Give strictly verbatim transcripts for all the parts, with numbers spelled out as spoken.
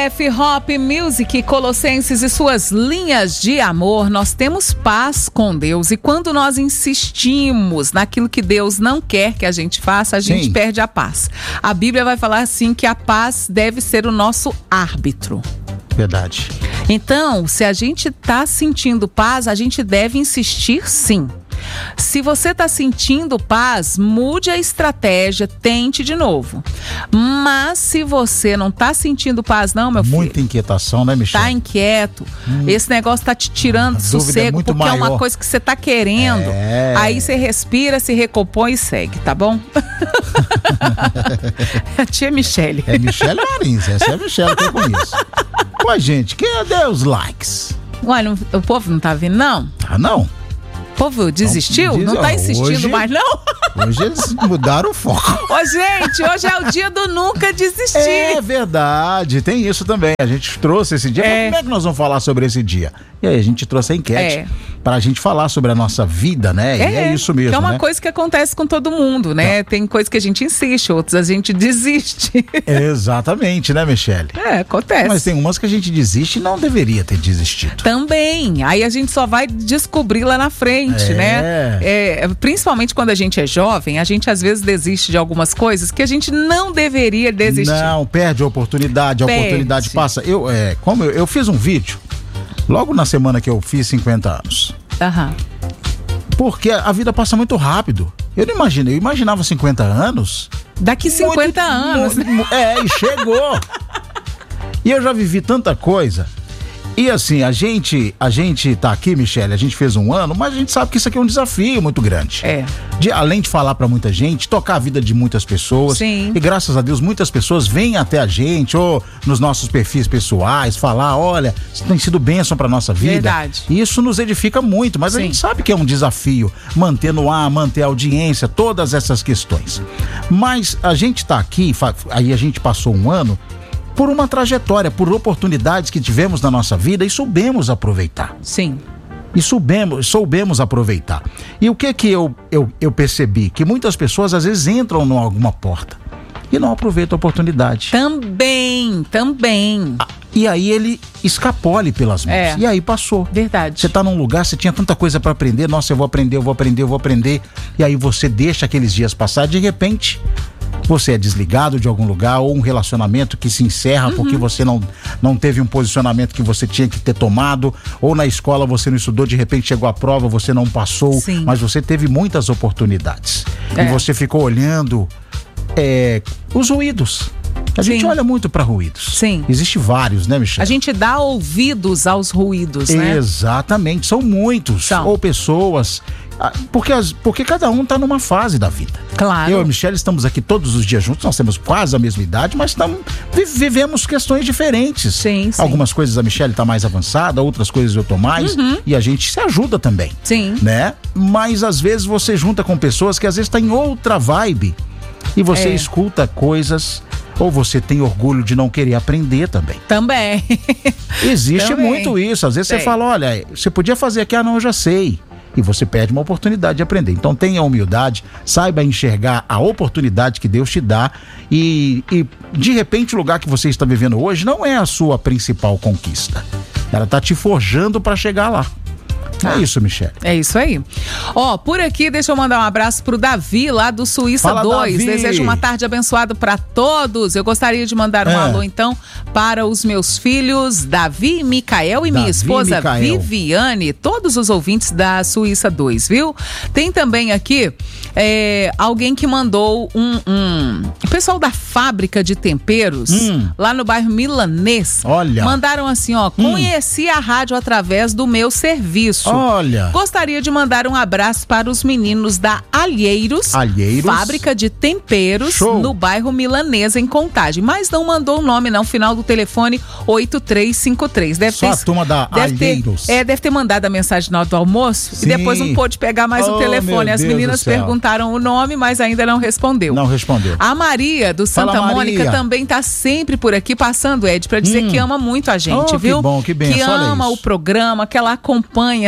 F Hop Music, Colossenses e suas linhas de amor. Nós temos paz com Deus e quando nós insistimos naquilo que Deus não quer que a gente faça, a gente Sim. perde a paz. A Bíblia vai falar assim que a paz deve ser o nosso árbitro. Verdade. Então, se a gente está sentindo paz, a gente deve insistir sim. Se você está sentindo paz, mude a estratégia, tente de novo. Mas se você não está sentindo paz não, meu filho, Muita inquietação, né, Michele? tá inquieto, hum. esse negócio tá te tirando A de dúvida é sossego, muito porque maior. é uma coisa que você tá querendo. É. Aí você respira, se recompõe e segue, tá bom? É a tia Michele. É Michele Marins, essa é a Michele que eu conheço. Ué, gente, quem é os likes? Ué, não, o povo não tá vindo, não? Ah, não. O povo desistiu? Não, diz- Não tá ó, insistindo hoje- mais, não? Hoje eles mudaram o foco. Ô, gente, hoje é o dia do nunca desistir. É verdade, tem isso também. A gente trouxe esse dia. É. Mas como é que nós vamos falar sobre esse dia? E aí, a gente trouxe a enquete É. pra gente falar sobre a nossa vida, né? E é isso mesmo, que é uma né? coisa que acontece com todo mundo, né? Tem coisa que a gente insiste, outras a gente desiste. Exatamente, né, Michele? É, acontece. Mas tem umas que a gente desiste e não deveria ter desistido. Também. Aí a gente só vai descobrir lá na frente, É. né? É, principalmente quando a gente é jovem, a gente às vezes desiste de algumas coisas que a gente não deveria desistir. Não, perde a oportunidade, a Perde. oportunidade passa. Eu, é, como eu, eu fiz um vídeo logo na semana que eu fiz cinquenta anos. Aham. Porque a vida passa muito rápido. Eu não imaginei, eu imaginava cinquenta anos. Daqui cinquenta Muito- anos. né? mu- É, e chegou. E eu já vivi tanta coisa. E assim, a gente, a gente tá aqui, Michele, a gente fez um ano, mas a gente sabe que isso aqui é um desafio muito grande. É. De, além de falar pra muita gente, tocar a vida de muitas pessoas. Sim. E graças a Deus, muitas pessoas vêm até a gente, ou nos nossos perfis pessoais, falar, olha, isso tem sido bênção pra nossa vida. Verdade. E isso nos edifica muito, mas a Sim. gente sabe que é um desafio manter no ar, manter a audiência, todas essas questões. Mas a gente tá aqui, fa- aí a gente passou um ano por uma trajetória, por oportunidades que tivemos na nossa vida e soubemos aproveitar. Sim. E soubemos, soubemos aproveitar. E o que que eu, eu, eu percebi? Que muitas pessoas às vezes entram em alguma porta e não aproveitam a oportunidade. Também, também. Ah, E aí ele escapole pelas mãos. É. E aí passou. Verdade. Você tá num lugar, você tinha tanta coisa pra aprender, nossa, eu vou aprender, eu vou aprender, eu vou aprender. E aí você deixa aqueles dias passar, de repente você é desligado de algum lugar, ou um relacionamento que se encerra Uhum. porque você não, não teve um posicionamento que você tinha que ter tomado, ou na escola você não estudou, de repente chegou a prova, você não passou, Sim. mas você teve muitas oportunidades. É. E você ficou olhando é, os ruídos. A gente Sim. olha muito pra ruídos. Sim. Existe vários, né, Michele? A gente dá ouvidos aos ruídos, né? Exatamente, são muitos. São. Ou pessoas. ah, Porque, as, porque cada um está numa fase da vida. Claro. Eu e a Michele estamos aqui todos os dias juntos, nós temos quase a mesma idade, mas tamo, vi- vivemos questões diferentes. Sim, sim. Algumas coisas a Michele está mais avançada, outras coisas eu tô mais. E a gente se ajuda também. Sim. Né? Mas às vezes você junta com pessoas que às vezes tá em outra vibe e você É. escuta coisas. Ou você tem orgulho de não querer aprender também. Também. Existe Também. muito isso. Às vezes você Tem. fala, olha, você podia fazer aqui, ah, não, eu já sei. E você perde uma oportunidade de aprender. Então tenha humildade, saiba enxergar a oportunidade que Deus te dá e, e de repente o lugar que você está vivendo hoje não é a sua principal conquista. Ela está te forjando para chegar lá. É isso, Michele. É isso aí. Ó, por aqui, deixa eu mandar um abraço pro Davi, lá do Suíça Fala, dois. Davi. Desejo uma tarde abençoada para todos. Eu gostaria de mandar um É. alô, então, para os meus filhos, Davi, Micael e minha Davi, esposa, Micael. Viviane. Todos os ouvintes da Suíça dois, viu? Tem também aqui é, alguém que mandou um, um... O pessoal da fábrica de temperos, Hum. lá no bairro Milanês. Olha. Mandaram assim, ó, conheci a rádio através do meu serviço. Olha. Gostaria de mandar um abraço para os meninos da Alheiros, Alheiros. fábrica de temperos, Show. no bairro Milanês, em Contagem. Mas não mandou o nome, não. Final do telefone oito três cinco três. Deve Só ter, a turma da deve ter, Alheiros. é, deve ter mandado a mensagem na hora do almoço Sim. e depois não pôde pegar mais Oh, o telefone. meu As Deus meninas do céu. perguntaram o nome, mas ainda não respondeu. Não respondeu. A Maria, do Fala, Santa Maria. Mônica, também tá sempre por aqui passando, Ed, pra dizer Hum. que ama muito a gente, Oh, que viu? bom, que benção, Que olha ama isso. o programa, que ela acompanha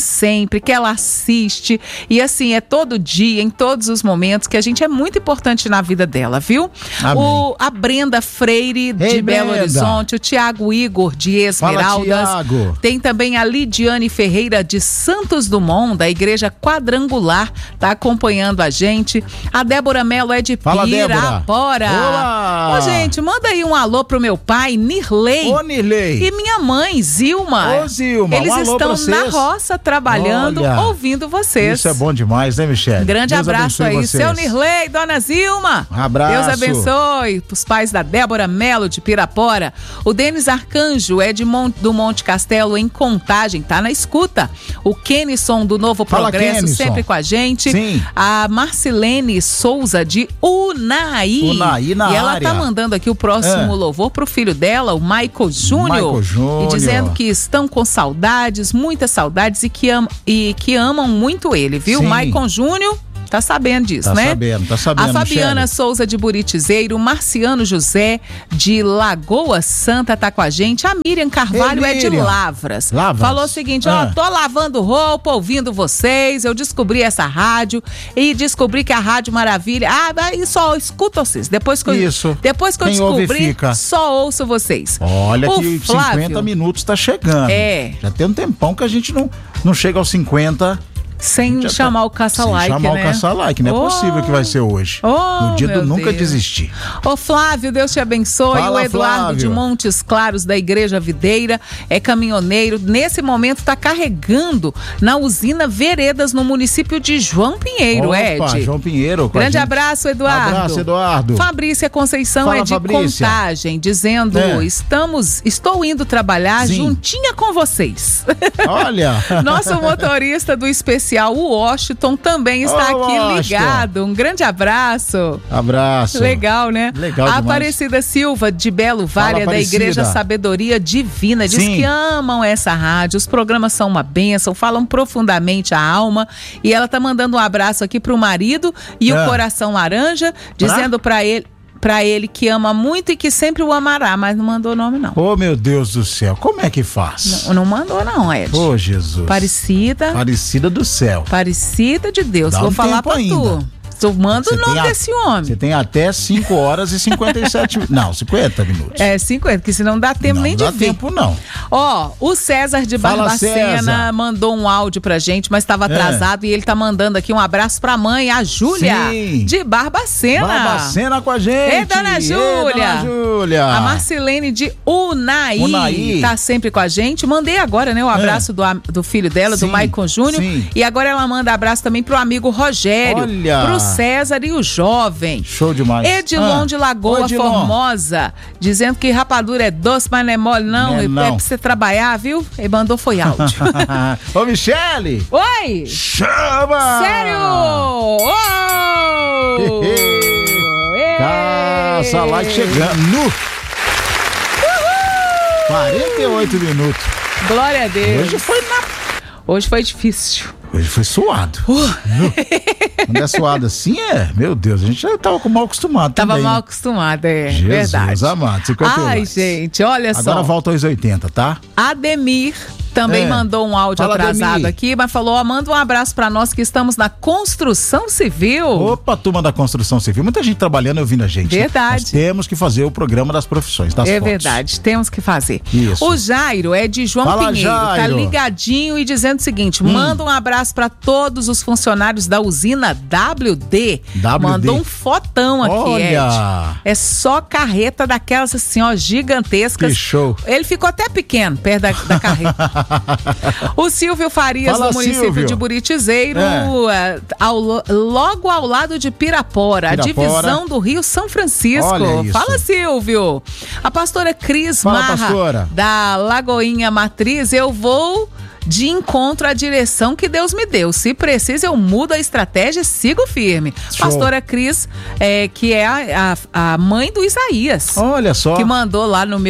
sempre, que ela assiste. E assim, é todo dia, em todos os momentos, que a gente é muito importante na vida dela, viu? O, a Brenda Freire, de Ei, Belo Brenda. Horizonte, o Tiago Igor, de Esmeraldas. Fala, Tiago. Tem também a Lidiane Ferreira, de Santos Dumont, da Igreja Quadrangular, tá acompanhando a gente. A Débora Melo é de Fala, Pirapora. Olá. Ô, gente, manda aí um alô pro meu pai, Nirley. Ô, Nirley. E minha mãe, Zilma. Ô, Zilma, Eles um alô estão pra vocês. na roça trabalhando, Olha, ouvindo vocês. Isso é bom demais, né, Michele? Grande Deus abraço abençoe aí, vocês. seu Nirley, dona Zilma. Um abraço. Deus abençoe. Os pais da Débora Melo, de Pirapora. O Denis Arcanjo é de Mon- do Monte Castelo, em Contagem, tá na escuta. O Kenison, do Novo Fala, Progresso, Kenison. sempre com a gente. Sim. A Marcilene Souza, de Unai. Unai, na E ela área. tá mandando aqui o próximo É. louvor pro filho dela, o Michael Júnior. Michael Júnior. E dizendo que estão com saudades, muitas saudades, e que, am e que amam muito ele, viu? Sim. Michael Júnior. Tá sabendo disso, Tá né? sabendo, tá sabendo, A Fabiana Michele. Souza, de Buritizeiro, o Marciano José, de Lagoa Santa, tá com a gente. A Miriam Carvalho Ei, é de Miriam. Lavras. Lavras. Falou o seguinte, Ah. ó, tô lavando roupa, ouvindo vocês, eu descobri essa rádio e descobri que a Rádio Maravilha, ah, aí só escuto vocês. Depois que eu, Isso. Depois que eu Quem ouve, descobri, fica. só ouço vocês. Olha O que Flávio, cinquenta minutos tá chegando. É. Já tem um tempão que a gente não, não chega aos cinquenta. sem Já chamar tá- o caça-like, Sem chamar né? o caça-like, não é Oh. possível que vai ser hoje. Oh, no dia do meu nunca Deus. desistir. Ô Flávio, Deus te abençoe. Fala, o Eduardo Flávio. de Montes Claros, da Igreja Videira, é caminhoneiro. Nesse momento está carregando na usina Veredas, no município de João Pinheiro, Opa, Ed. João Pinheiro. com a Grande gente. abraço, Eduardo. Abraço, Eduardo. Fabrícia Conceição Fala, é de Fabrícia. Contagem, dizendo: É. estamos, estou indo trabalhar Sim. juntinha com vocês. Olha. Nosso motorista do especial, o Washington, também está Ô, aqui Washington. ligado. Um grande abraço. Abraço. Legal, né? Legal A demais. Aparecida Silva, de Belo Vale, Fala, é da Aparecida. Igreja Sabedoria Divina, diz Sim. que amam essa rádio. Os programas são uma bênção, falam profundamente a alma. E ela tá mandando um abraço aqui pro marido e É. o Coração Laranja, dizendo pra ele, pra ele que ama muito e que sempre o amará, mas não mandou nome, não. Oh, meu Deus do céu. Como é que faz? Não, não mandou, não, Ed. Oh, Jesus. Parecida. Parecida do céu. Parecida de Deus. Dá Vou um falar tempo pra ainda. tu. Tu manda Você o nome tem a- desse homem. Você tem até cinco horas e cinquenta e sete Não, cinquenta minutos. É, cinquenta, porque senão não dá tempo não, nem não dá de ver. tempo, não. Ó, o César de Fala, Barbacena César. mandou um áudio pra gente, mas estava atrasado, e ele tá mandando aqui um abraço pra mãe, a Júlia, Sim. de Barbacena. Barbacena com a gente. Ei, dona Júlia. Ei, dona Júlia. A Marcilene de Unai, Unai. tá sempre com a gente. Mandei agora, né, o abraço do, am- do filho dela, Sim, do Maicon Júnior. sim. E agora ela manda abraço também pro amigo Rogério, Olha. pro César e o jovem. Show demais. Edilon Ah. de Lagoa Ô, Edilon. Formosa, dizendo que rapadura é doce, mas não é mole, não. Não é É, não. pra você trabalhar, viu? Ele mandou foi áudio. Ô, Michele. Oi! Chama! Sério? Oh! Ei! Caça like chegando. Nu. quarenta e oito minutos. Glória a Deus. Hoje foi na... Hoje foi difícil. Hoje foi suado. Uh. Nu. Quando é suado assim, é... Meu Deus, a gente já tava com mal acostumado Tava também, mal né? acostumada, é Jesus verdade. amado, cinquenta e um Ai, mais. gente, olha Agora só. volta aos oitenta, tá? Ademir também É. mandou um áudio Fala, atrasado Ademir. aqui, mas falou: ó, manda um abraço pra nós que estamos na construção civil. Opa, turma da construção civil. Muita gente trabalhando e ouvindo a gente. né? Verdade. Nós temos que fazer o programa das profissões, das É fotos. verdade, temos que fazer. Isso. O Jairo é de João Fala, Pinheiro, tá Jairo. ligadinho e dizendo o seguinte: Hum. manda um abraço pra todos os funcionários da usina W D. W D. Mandou um fotão aqui, Olha. Ed. É só carreta daquelas assim, ó, gigantescas. Que show. Ele ficou até pequeno, perto da, da carreta. O Silvio Farias, Fala, do município Silvio. de Buritizeiro, É. eh, ao lo- logo ao lado de Pirapora, a Pirapora. divisão do Rio São Francisco. Olha isso. Fala, Silvio. A pastora Cris Fala, Marra, pastora. da Lagoinha Matriz, eu vou de encontro à direção que Deus me deu. Se precisa, eu mudo a estratégia e sigo firme. Show. Pastora Cris, é, que é a, a, a mãe do Isaías. Olha só. Que mandou lá no meu,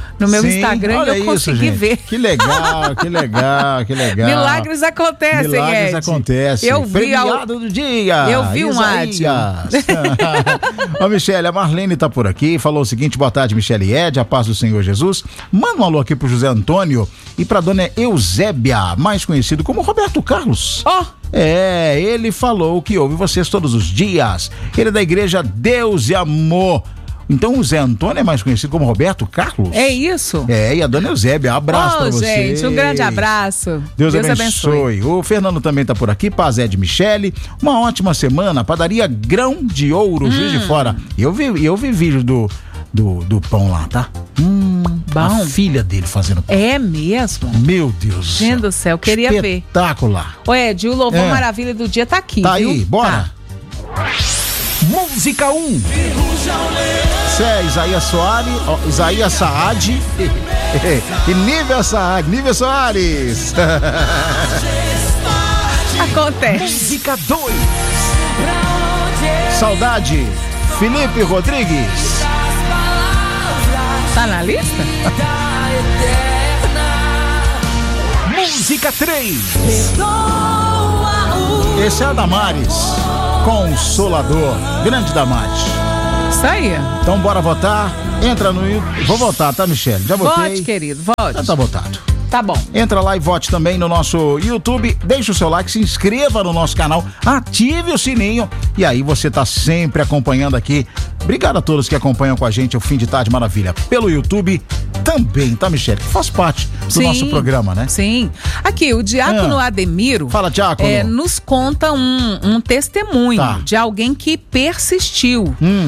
no meu Sim, Instagram e eu isso, consegui gente. ver. Que legal, que legal, que legal. Milagres acontecem, Milagres Ed. acontecem. Eu vi Premiado ao... do dia. Eu vi um áudio. Ô, Michele, a Marlene tá por aqui, falou o seguinte: boa tarde, Michele e Ed, a paz do Senhor Jesus. Manda um alô aqui pro José Antônio e pra dona Eusébia, mais conhecido como Roberto Carlos. Ó! Oh. É, ele falou que ouve vocês todos os dias. Ele é da igreja Deus e Amor. Então o Zé Antônio é mais conhecido como Roberto Carlos? É isso? É, e a dona Eusébia, abraço oh, pra você. Gente, um grande abraço. Deus, Deus abençoe. abençoe. O Fernando também tá por aqui, paz Ed Michele. Uma ótima semana, padaria Grão de Ouro, hum. Juiz de Fora. Eu vi, eu vi vídeo do, do, do pão lá, tá? Hum, bom. A filha dele fazendo pão. É mesmo? Meu Deus. Gente do céu, queria ver. Espetacular. Ô Ed, o Louvor é. Maravilha do dia tá aqui, Tá viu? aí, bora. Tá. Música um. Isso é Isaías Soares, oh, Isaías Saad e Nível Saad, Nível Soares. Acontece. Música dois. Saudade, Felipe Rodrigues. Tá na lista? Música três. Esse é a Damares, Consolador, grande Damares. Isso aí. Então bora votar, entra no... Vou votar, tá, Michele? Já votei. Vote, querido, vote. Já tá votado. Tá bom. Entra lá e vote também no nosso YouTube, deixa o seu like, se inscreva no nosso canal, ative o sininho e aí você tá sempre acompanhando aqui. Obrigado a todos que acompanham com a gente o Fim de Tarde Maravilha pelo YouTube também, tá, Michele? Que faz parte do sim, nosso programa, né? Sim. Aqui, o Diácono ah. Ademiro Fala, Diácono. É, nos conta um, um testemunho tá. de alguém que persistiu. Hum.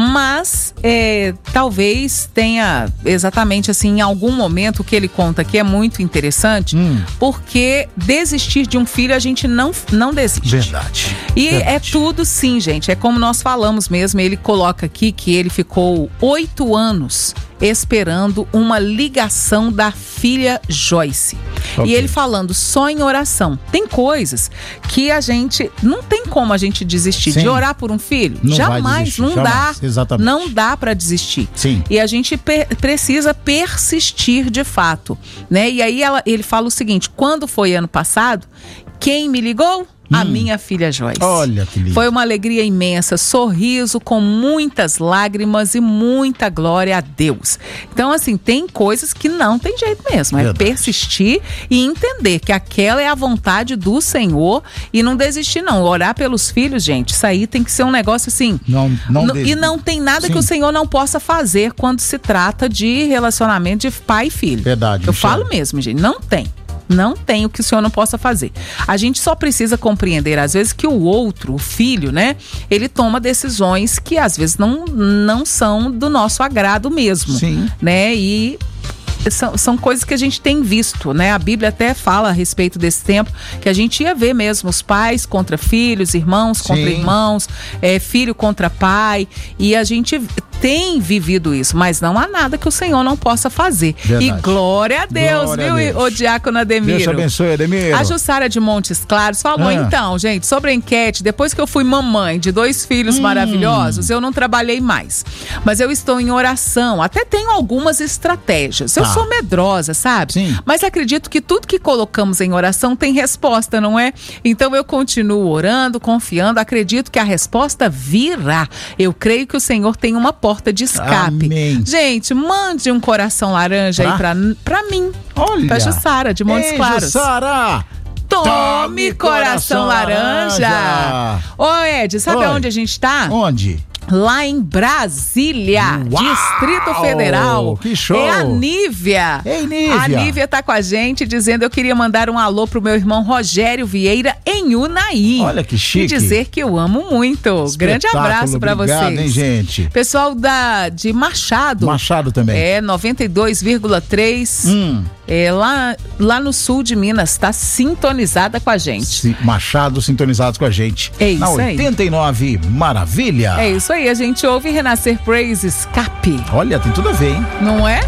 Mas é, talvez tenha exatamente assim, em algum momento o que ele conta aqui é muito interessante, hum. porque desistir de um filho a gente não, não desiste. Verdade. E Verdade. é tudo sim, gente, é como nós falamos mesmo, ele coloca aqui que ele ficou oito anos esperando uma ligação da filha Joyce. Okay. E ele falando só em oração. Tem coisas que a gente, não tem como a gente desistir. Sim. De orar por um filho. Não Jamais, não jamais. dá. Exatamente. Não dá para desistir. Sim. E a gente per- precisa persistir de fato, né? E aí ela, ele fala o seguinte: quando foi ano passado, quem me ligou? A hum. minha filha Joyce. Olha que lindo. Foi uma alegria imensa, sorriso com muitas lágrimas e muita glória a Deus. Então, assim, tem coisas que não tem jeito mesmo. É Verdade. persistir e entender que aquela é a vontade do Senhor e não desistir, não. Orar pelos filhos, gente, isso aí tem que ser um negócio assim. Não, não n- e não tem nada Sim. que o Senhor não possa fazer quando se trata de relacionamento de pai e filho. Verdade. Eu falo mesmo, gente, não tem. Não tem o que o Senhor não possa fazer. A gente só precisa compreender, às vezes, que o outro, o filho, né? Ele toma decisões que, às vezes, não, não são do nosso agrado mesmo. Sim. Né? E... São, são coisas que a gente tem visto, né? A Bíblia até fala a respeito desse tempo, que a gente ia ver mesmo os pais contra filhos, irmãos Sim. contra irmãos, é, filho contra pai, e a gente tem vivido isso, mas não há nada que o Senhor não possa fazer. Verdade. E glória a Deus, glória viu, a Deus. O Diácono Ademiro? Deus te abençoe, Ademiro. A Jussara de Montes Claros falou, ah. então, gente, sobre a enquete, depois que eu fui mamãe de dois filhos hum. maravilhosos, eu não trabalhei mais, mas eu estou em oração, até tenho algumas estratégias. Eu tá. sou medrosa, sabe? Sim. Mas acredito que tudo que colocamos em oração tem resposta, não é? Então eu continuo orando, confiando, acredito que a resposta virá. Eu creio que o Senhor tem uma porta de escape. Amém. Gente, mande um coração laranja pra? aí pra, pra mim. Olha. Pra Jussara, de Montes Ei, Claros. Jussara! Tome, Tome coração, coração laranja. laranja. Ô, Ed, sabe Oi. onde a gente tá? Onde? Lá em Brasília, Uau, Distrito Federal. Que show! É a Nívia. Ei, Nívia. A Nívia tá com a gente dizendo: eu queria mandar um alô pro meu irmão Rogério Vieira em Unai. Olha que chique. E dizer que eu amo muito. Grande abraço pra obrigado, vocês. Hein, gente? Pessoal da, de Machado. Machado também. É, noventa e dois vírgula três. Hum. É, lá, lá no sul de Minas, tá sintonizada com a gente. Sim, Machado sintonizados com a gente. É isso Na aí. oitenta e nove, maravilha. É isso aí, a gente ouve Renascer Praise Escape. Olha, tem tudo a ver, hein? Não é?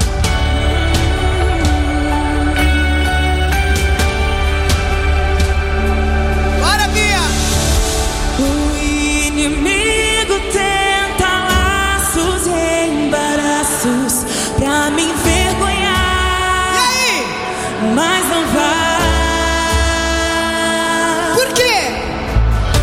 Bora, Bia! O inimigo tenta laços e embaraços pra a mim